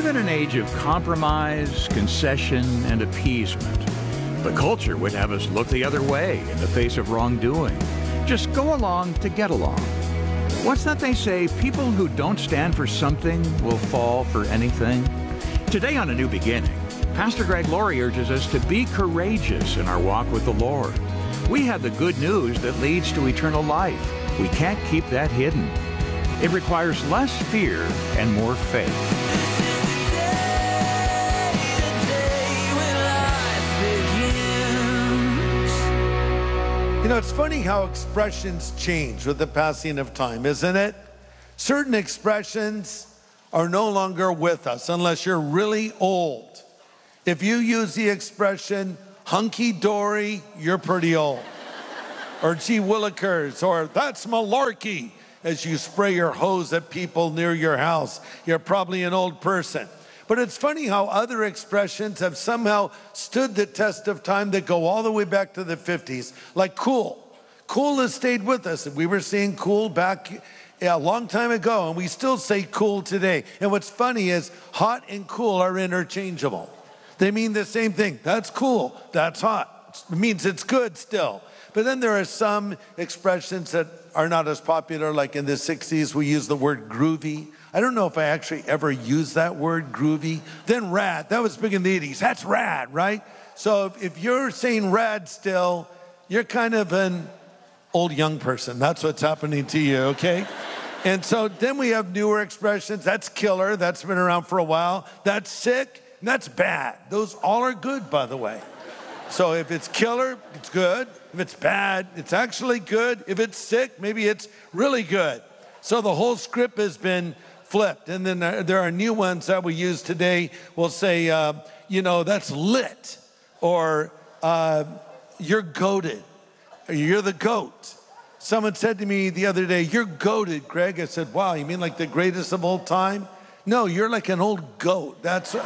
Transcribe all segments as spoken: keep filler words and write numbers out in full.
live in an age of compromise, concession, and appeasement. The culture would have us look the other way in the face of wrongdoing. Just go along to get along. What's that they say? People who don't stand for something will fall for anything. Today on A New Beginning, Pastor Greg Laurie urges us to be courageous in our walk with the Lord. We have the good news that leads to eternal life. We can't keep that hidden. It requires less fear and more faith. You know, it's funny how expressions change with the passing of time, isn't it? Certain expressions are no longer with us unless you're really old. If you use the expression hunky-dory, you're pretty old. Or gee willikers, or that's malarkey, as you spray your hose at people near your house. You're probably an old person. But it's funny how other expressions have somehow stood the test of time that go all the way back to the fifties, like cool. Cool has stayed with us. We were saying cool back a long time ago, and we still say cool today. And what's funny is hot and cool are interchangeable. They mean the same thing. That's cool, that's hot. It means it's good still. But then there are some expressions that are not as popular, like in the sixties, we use the word groovy. I don't know if I actually ever used that word, groovy. Then rad, that was big in the eighties. That's rad, right? So if, if you're saying rad still, you're kind of an old young person. That's what's happening to you, okay? And so then we have newer expressions. That's killer, that's been around for a while. That's sick, and that's bad. Those all are good, by the way. So if it's killer, it's good. If it's bad, it's actually good. If it's sick, maybe it's really good. So the whole script has been flipped. And then there are new ones that we use today. We'll say, uh, you know, that's lit. Or uh, you're goated. Or you're the goat. Someone said to me the other day, you're goated, Greg. I said, wow, you mean like the greatest of all time? No, you're like an old goat. That's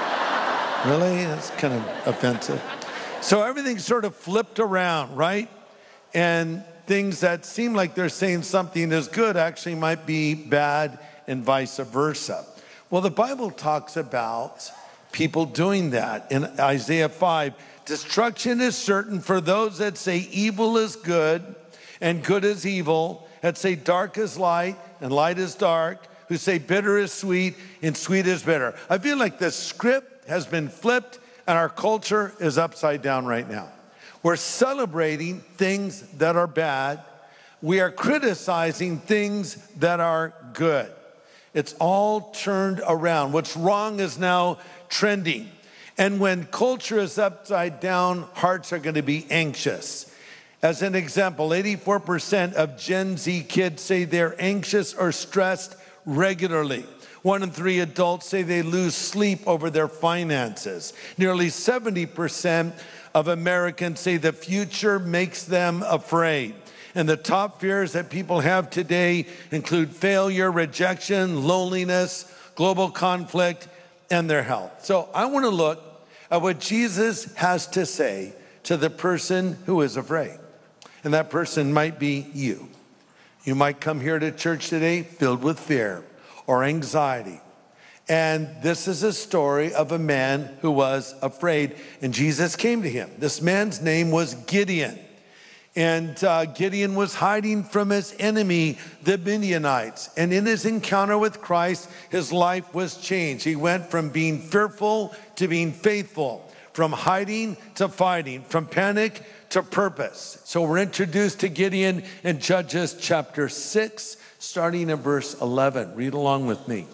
really? That's kind of offensive. So everything's sort of flipped around, right? And things that seem like they're saying something is good actually might be bad, and vice versa. Well, the Bible talks about people doing that. In Isaiah five, destruction is certain for those that say evil is good and good is evil, that say dark is light and light is dark, who say bitter is sweet and sweet is bitter. I feel like the script has been flipped and our culture is upside down right now. We're celebrating things that are bad. We are criticizing things that are good. It's all turned around. What's wrong is now trending. And when culture is upside down, hearts are going to be anxious. As an example, eighty-four percent of Gen Z kids say they're anxious or stressed regularly. One in three adults say they lose sleep over their finances. Nearly seventy percent of Americans say the future makes them afraid. And the top fears that people have today include failure, rejection, loneliness, global conflict, and their health. So I want to look at what Jesus has to say to the person who is afraid. And that person might be you. You might come here to church today filled with fear or anxiety. And this is a story of a man who was afraid, and Jesus came to him. This man's name was Gideon. And uh, Gideon was hiding from his enemy, the Midianites. And in his encounter with Christ, his life was changed. He went from being fearful to being faithful, from hiding to fighting, from panic to purpose. So we're introduced to Gideon in Judges chapter six, starting in verse eleven. Read along with me.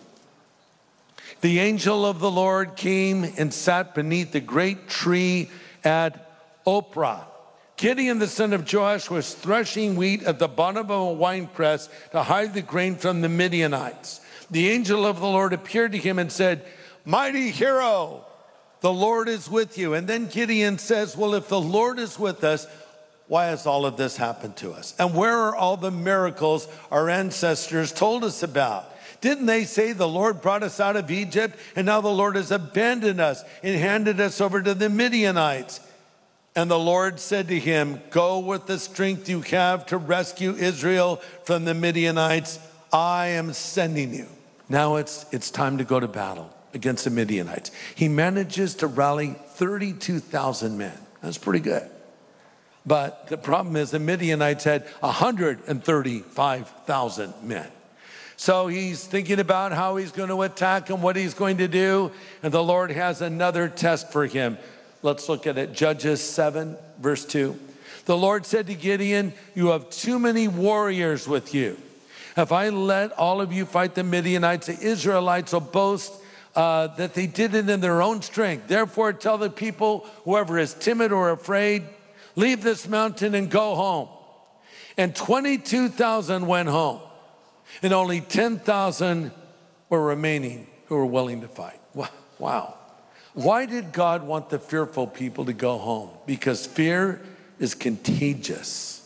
The angel of the Lord came and sat beneath the great tree at Ophrah. Gideon, the son of Joash, was threshing wheat at the bottom of a winepress to hide the grain from the Midianites. The angel of the Lord appeared to him and said, "Mighty hero, the Lord is with you." And then Gideon says, well, if the Lord is with us, why has all of this happened to us? And where are all the miracles our ancestors told us about? Didn't they say the Lord brought us out of Egypt, and now the Lord has abandoned us and handed us over to the Midianites? And the Lord said to him, go with the strength you have to rescue Israel from the Midianites. I am sending you. Now it's, it's time to go to battle. against the Midianites. He manages to rally thirty-two thousand men. That's pretty good. But the problem is the Midianites had one hundred thirty-five thousand men. So he's thinking about how he's going to attack and what he's going to do. And the Lord has another test for him. Let's look at it. Judges seven, verse two. The Lord said to Gideon, you have too many warriors with you. If I let all of you fight the Midianites, the Israelites will boast uh, that they did it in their own strength. Therefore, tell the people, whoever is timid or afraid, leave this mountain and go home. And twenty-two thousand went home. And only ten thousand were remaining who were willing to fight. Wow. Why did God want the fearful people to go home? Because fear is contagious.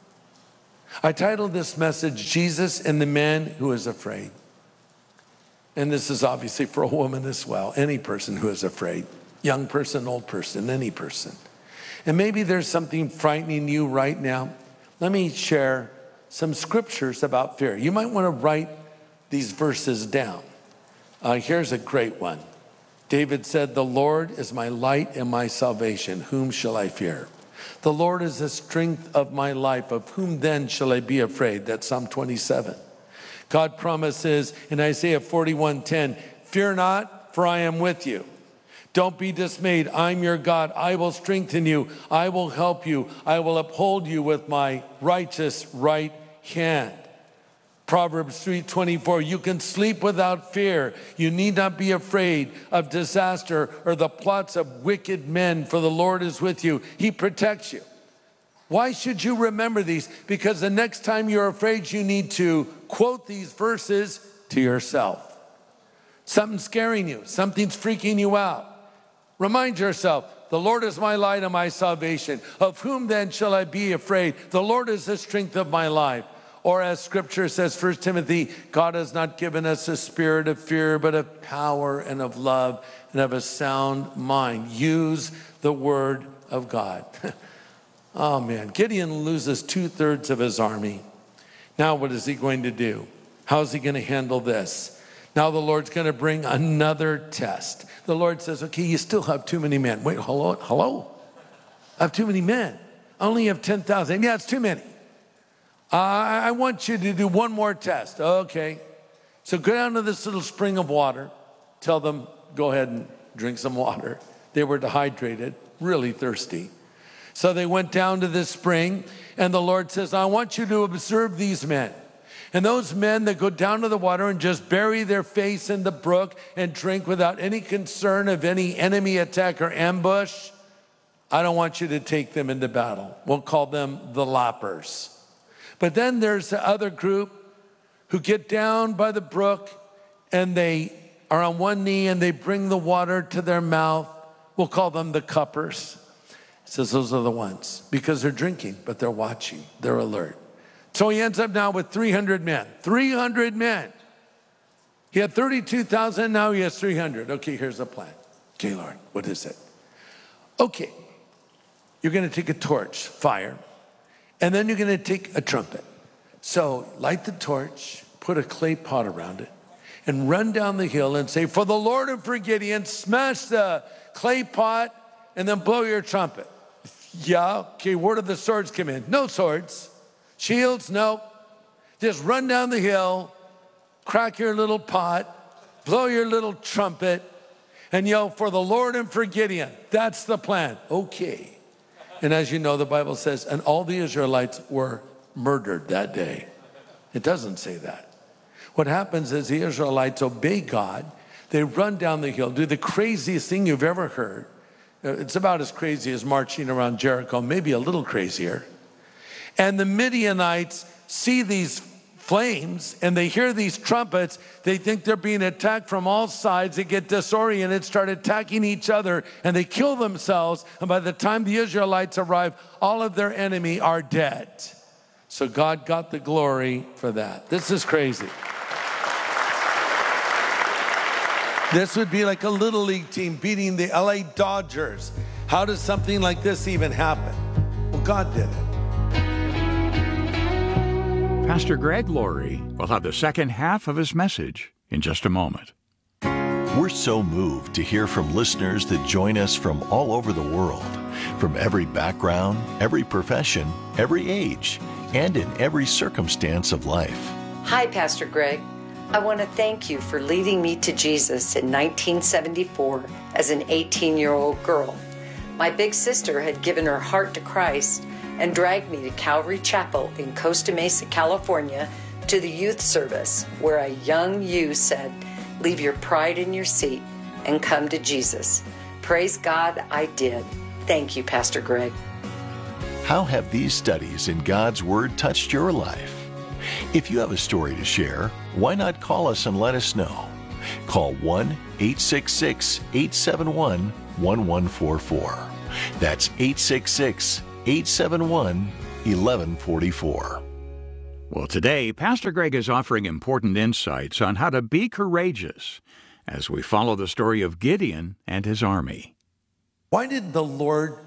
I titled this message, Jesus and the Man Who Is Afraid. And this is obviously for a woman as well. Any person who is afraid. Young person, old person, any person. And maybe there's something frightening you right now. Let me share some scriptures about fear. You might want to write these verses down. Uh, here's a great one. David said, the Lord is my light and my salvation. Whom shall I fear? The Lord is the strength of my life. Of whom then shall I be afraid? That's Psalm twenty-seven. God promises in Isaiah forty-one ten, fear not, for I am with you. Don't be dismayed. I'm your God. I will strengthen you. I will help you. I will uphold you with my righteous right hand. Proverbs three twenty-four, you can sleep without fear. You need not be afraid of disaster or the plots of wicked men, for the Lord is with you. He protects you. Why should you remember these? Because the next time you're afraid, you need to quote these verses to yourself. Something's scaring you. Something's freaking you out. Remind yourself, the Lord is my light and my salvation. Of whom then shall I be afraid? The Lord is the strength of my life. Or as scripture says, First Timothy, God has not given us a spirit of fear, but of power and of love and of a sound mind. Use the word of God. Oh man, Gideon loses two-thirds of his army. Now what is he going to do? How is he going to handle this? Now the Lord's going to bring another test. The Lord says, okay, you still have too many men. Wait, hello? Hello? I have too many men. I only have ten thousand. Yeah, it's too many. Uh, I want you to do one more test. Okay. So go down to this little spring of water. Tell them, go ahead and drink some water. They were dehydrated, really thirsty. So they went down to this spring, and the Lord says, I want you to observe these men. And those men that go down to the water and just bury their face in the brook and drink without any concern of any enemy attack or ambush, I don't want you to take them into battle. We'll call them the lappers. But then there's the other group who get down by the brook and they are on one knee and they bring the water to their mouth. We'll call them the cuppers. He says those are the ones because they're drinking, but they're watching. They're alert. So he ends up now with three hundred men. three hundred men. He had thirty-two thousand, now he has three hundred. Okay, here's the plan. Okay, Lord, what is it? Okay, you're going to take a torch, fire, and then you're going to take a trumpet. So light the torch, put a clay pot around it, and run down the hill and say, for the Lord and for Gideon, smash the clay pot and then blow your trumpet. Yeah, okay, where do the swords come in? No swords. Shields, no. Just run down the hill, crack your little pot, blow your little trumpet, and yell, for the Lord and for Gideon. That's the plan. Okay. And as you know, the Bible says, and all the Israelites were murdered that day. It doesn't say that. What happens is the Israelites obey God. They run down the hill, do the craziest thing you've ever heard. It's about as crazy as marching around Jericho, maybe a little crazier. And the Midianites see these flames and they hear these trumpets. They think they're being attacked from all sides. They get disoriented, start attacking each other, and they kill themselves. And by the time the Israelites arrive, all of their enemy are dead. So God got the glory for that. This is crazy. This would be like a little league team beating the L A Dodgers. How does something like this even happen? Well, God did it. Pastor Greg Laurie will have the second half of his message in just a moment. We're so moved to hear from listeners that join us from all over the world, from every background, every profession, every age, and in every circumstance of life. Hi, Pastor Greg. I want to thank you for leading me to Jesus in nineteen seventy-four as an eighteen-year-old girl. My big sister had given her heart to Christ and dragged me to Calvary Chapel in Costa Mesa, California, to the youth service where a young you said, "Leave your pride in your seat and come to Jesus." Praise God, I did. Thank you, Pastor Greg. How have these studies in God's Word touched your life? If you have a story to share, why not call us and let us know? Call one eight six six, eight seven one, one one four four. That's eight six six, eight seven one, one one four four. Well, today, Pastor Greg is offering important insights on how to be courageous as we follow the story of Gideon and his army. Why did the Lord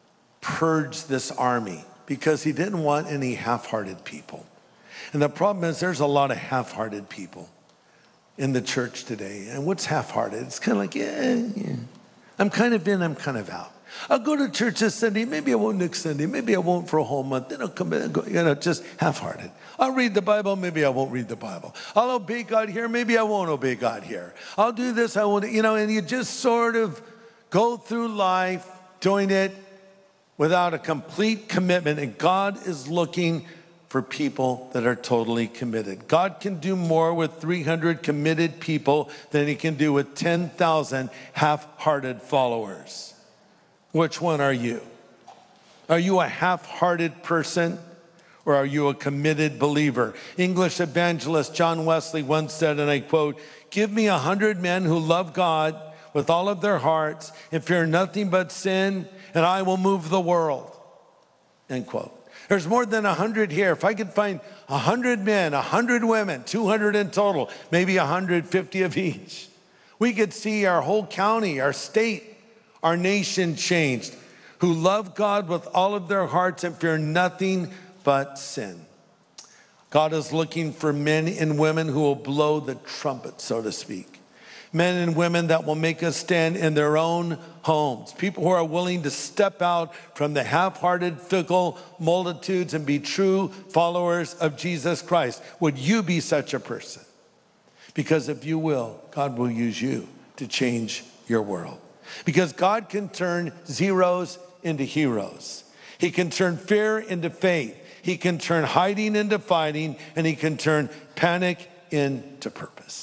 purge this army? Because he didn't want any half-hearted people. And the problem is there's a lot of half-hearted people in the church today. And what's half-hearted? It's kind of like, yeah, yeah. I'm kind of in, I'm kind of out. I'll go to church this Sunday, maybe I won't next Sunday, maybe I won't for a whole month, then I'll come back and go, you know, just half-hearted. I'll read the Bible, maybe I won't read the Bible. I'll obey God here, maybe I won't obey God here. I'll do this, I won't, you know, and you just sort of go through life doing it without a complete commitment. And God is looking for people that are totally committed. God can do more with three hundred committed people than he can do with ten thousand half-hearted followers. Which one are you? Are you a half-hearted person or are you a committed believer? English evangelist John Wesley once said, and I quote, "Give me a hundred men who love God with all of their hearts and fear nothing but sin, and I will move the world." End quote. There's more than a hundred here. If I could find a hundred men, a hundred women, two hundred in total, maybe a hundred fifty of each, we could see our whole county, our state, our nation changed, who love God with all of their hearts and fear nothing but sin. God is looking for men and women who will blow the trumpet, so to speak. Men and women that will make a stand in their own homes. People who are willing to step out from the half-hearted, fickle multitudes and be true followers of Jesus Christ. Would you be such a person? Because if you will, God will use you to change your world. Because God can turn zeros into heroes. He can turn fear into faith. He can turn hiding into fighting, and he can turn panic into purpose.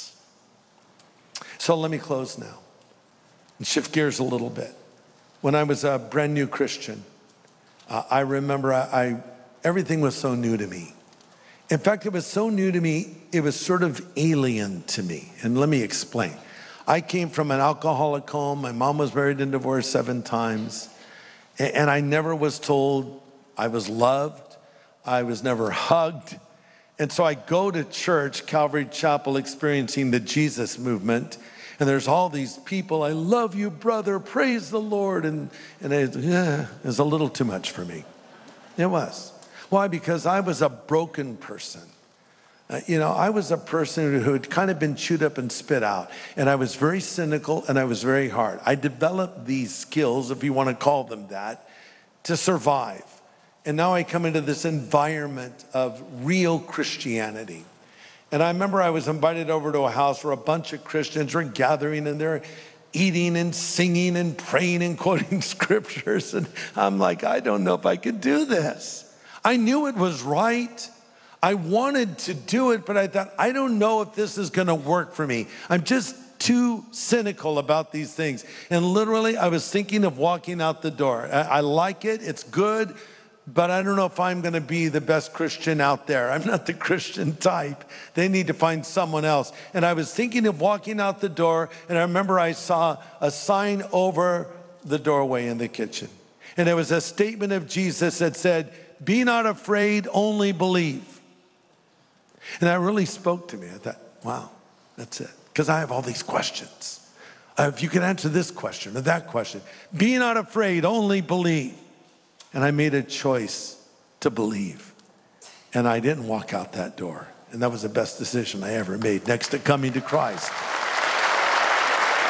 So let me close now and shift gears a little bit. When I was a brand new Christian, uh, I remember I, I everything was so new to me. In fact, it was so new to me, it was sort of alien to me. And let me explain. I came from an alcoholic home. My mom was married and divorced seven times. And, and I never was told I was loved. I was never hugged. And so I go to church, Calvary Chapel, experiencing the Jesus movement. And there's all these people, "I love you, brother, praise the Lord." And, and it, yeah, it was a little too much for me. It was. Why? Because I was a broken person. Uh, you know, I was a person who had kind of been chewed up and spit out. And I was very cynical and I was very hard. I developed these skills, if you want to call them that, to survive. And now I come into this environment of real Christianity. And I remember I was invited over to a house where a bunch of Christians were gathering and they're eating and singing and praying and quoting scriptures. And I'm like, I don't know if I could do this. I knew it was right. I wanted to do it, but I thought, I don't know if this is going to work for me. I'm just too cynical about these things. And literally, I was thinking of walking out the door. I, I like it. It's good. But I don't know if I'm going to be the best Christian out there. I'm not the Christian type. They need to find someone else. And I was thinking of walking out the door, and I remember I saw a sign over the doorway in the kitchen. And there was a statement of Jesus that said, "Be not afraid, only believe." And that really spoke to me. I thought, wow, that's it. Because I have all these questions. Uh, if you can answer this question or that question. Be not afraid, only believe. And I made a choice to believe. And I didn't walk out that door. And that was the best decision I ever made next to coming to Christ.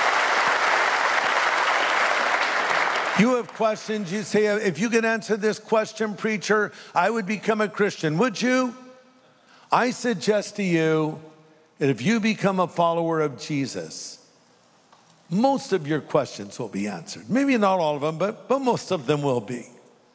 You have questions, you say, if you could answer this question, preacher, I would become a Christian. Would you? I suggest to you that if you become a follower of Jesus, most of your questions will be answered. Maybe not all of them, but, but most of them will be.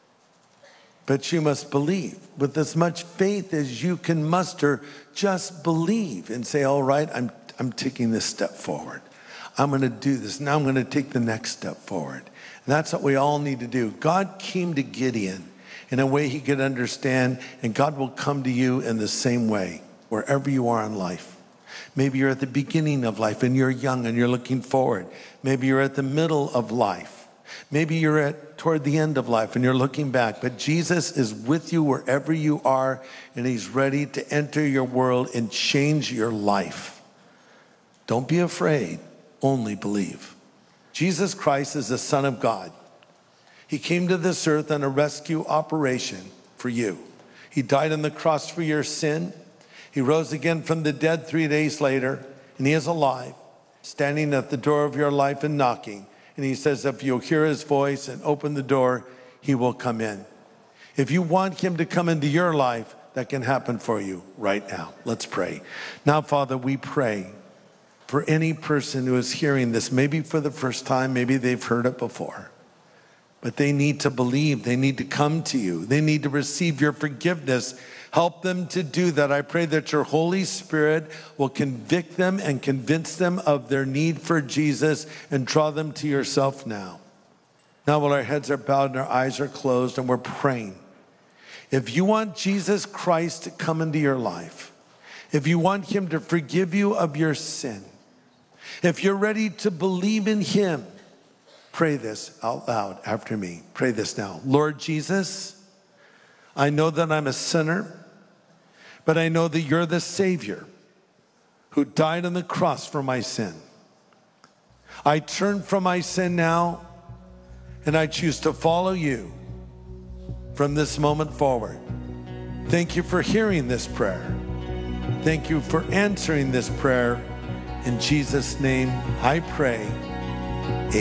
But you must believe with as much faith as you can muster. Just believe and say, all right, I'm, I'm taking this step forward. I'm going to do this. Now I'm going to take the next step forward. And that's what we all need to do. God came to Gideon in a way he could understand, and God will come to you in the same way, wherever you are in life. Maybe you're at the beginning of life and you're young and you're looking forward. Maybe you're at the middle of life. Maybe you're at toward the end of life and you're looking back. But Jesus is with you wherever you are, and he's ready to enter your world and change your life. Don't be afraid, only believe. Jesus Christ is the Son of God. He came to this earth on a rescue operation for you. He died on the cross for your sin. He rose again from the dead three days later, and he is alive, standing at the door of your life and knocking. And he says, if you'll hear his voice and open the door, he will come in. If you want him to come into your life, that can happen for you right now. Let's pray. Now, Father, we pray for any person who is hearing this, maybe for the first time, maybe they've heard it before, but they need to believe, they need to come to you, they need to receive your forgiveness. Help them to do that. I pray that your Holy Spirit will convict them and convince them of their need for Jesus and draw them to yourself now. Now, while our heads are bowed and our eyes are closed and we're praying, if you want Jesus Christ to come into your life, if you want him to forgive you of your sin, if you're ready to believe in him, pray this out loud after me. Pray this now. Lord Jesus, I know that I'm a sinner, but I know that you're the Savior who died on the cross for my sin. I turn from my sin now, and I choose to follow you from this moment forward. Thank you for hearing this prayer. Thank you for answering this prayer. In Jesus' name, I pray.